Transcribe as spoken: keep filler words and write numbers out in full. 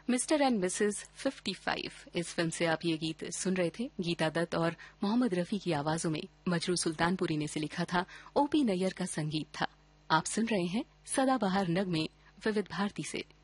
Mister and Mrs fifty five इस film से आप ये गीत सुन रहे थे। गीता दत्त और मोहम्मद रफी की आवाजों में मजरू सुल्तानपुरी ने से लिखा था, ओपी नैयर का संगीत था। आप सुन रहे हैं सदाबहार नगमे विविध भारती से।